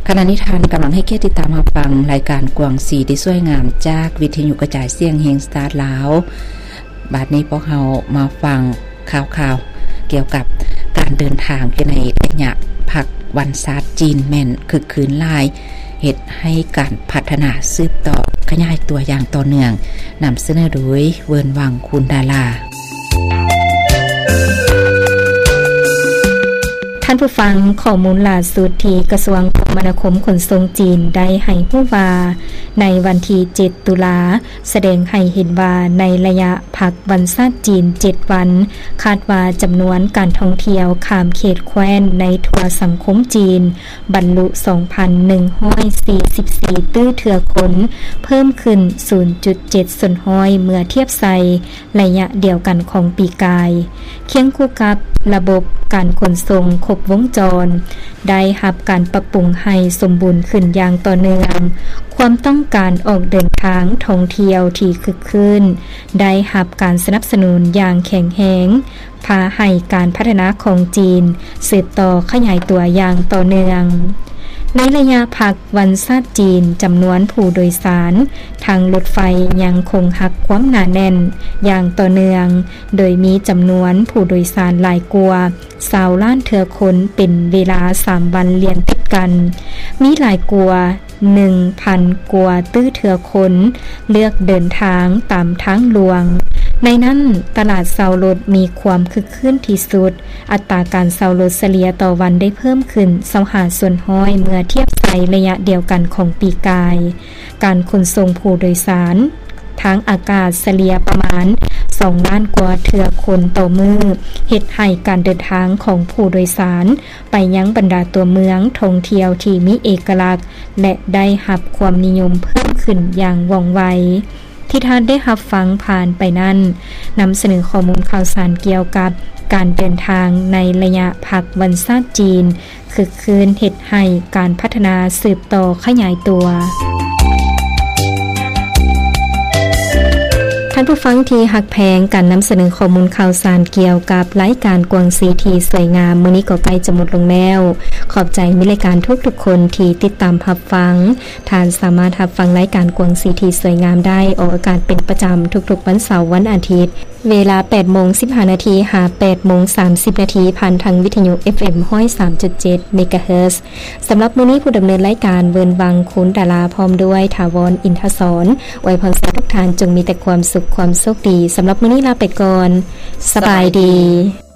ขณะนี้ท่านกำลังให้เกียรติติดตามรับฟังรายการกวางสีที่สวยงามจากวิทยุกระจายเสียงแห่งสตาร์ลาวบัดนี้พวกเรามาฟังข่าวๆเกี่ยวกับการเดินทางในระยะพักวันศาสตร์จีนแม่นคึกคืนหลายเฮ็ดให้การพัฒนาสืบต่อขยายตัวอย่างต่อเนื่องนำเสนอโดยเวิร์นวังคุณดาราท่านผู้ฟังข้อมูลล่าสุดที่กระทรวงคมนาคมขนส่งจีนได้ให้ผู้ว่าในวันที่7ตุลาแสดงให้เห็นว่าในระยะพักวันศาสตร์จีน7วันคาดว่าจำนวนการท่องเที่ยวข้ามเขตแคว้นในทั่วสังคมจีนบรรลุ 2,144 ตื้อเถื่อคนเพิ่มขึ้น 0.7 ส่วนห้อยเมื่อเทียบใส่ระยะเดียวกันของปีกายเคียงคู่กับระบบการขนส่งครบวงจรได้รับการปรับปรุงให้สมบูรณ์ขึ้นอย่างต่อเนื่องความต้องการออกเดินทางท่องเที่ยวที่คึกคืนได้รับการสนับสนุนอย่างแข็งแรงพาให้การพัฒนาของจีนสืบต่อขยายตัวอย่างต่อเนื่องในระยะพักวันศาสตร์จีนจำนวนผู้โดยสารทางรถไฟยังคงหักความหนาแน่นอย่างต่อเนื่องโดยมีจำนวนผู้โดยสารหลายกว่า20 ล้านเถื่อคนเป็นเวลา3วันเรียนติดกันมีหลายกว่า 1,000 กว่าตื้อเถื่อคนเลือกเดินทางตามทางหลวงในนั้นตลาดเซารถมีความคึกคืนที่สุดอัตราการเซารถเฉลี่ยต่อวันได้เพิ่มขึ้น25ส่วนห้อยเมื่อเทียบใส่ระยะเดียวกันของปีกายการขนส่งผู้โดยสารทางอากาศเฉลี่ยประมาณ2 ล้านกว่าเถื่อคนต่อมื้อเฮ็ดให้การเดินทางของผู้โดยสารไปยังบรรดาตัวเมืองท่องเที่ยวที่มีเอกลักษณ์และได้รับความนิยมเพิ่มขึ้นอย่างว่องไวที่ท่านได้รับฟังผ่านไปนั้นนำเสนอข้อมูลข่าวสารเกี่ยวกับการเดินทางในระยะพักวันศาสตร์จีนคึกคืนเฮ็ดให้การพัฒนาสืบต่อขยายตัวท่านผู้ฟังที่หักแพงการนำเสนอข้อมูลข่าวสารเกี่ยวกับรายการกวางสีที่สวยงามมื้อนี้ก็ใกล้จะหมดลงแล้วขอบใจมิตรรายการทุกๆคนที่ติดตามรับฟังท่านสามารถรับฟังรายการกวางสีที่สวยงามได้ออกอากาศเป็นประจำทุกๆวันเสาร์วันอาทิตย์เวลา 8:15 นหา 8:30 นผ่านทางวิทยุ FM 103.7 เมกะเฮิรตซ์สำหรับมื้อนี้ผู้ดำเนินรายการเวิร์นวังคุณดาราพร้อมด้วยถาวรอินทศรอวยพรทุกท่านจงมีแต่ความสุขความโชคดีสำหรับมื้อนี้ลาไปก่อนสบายดี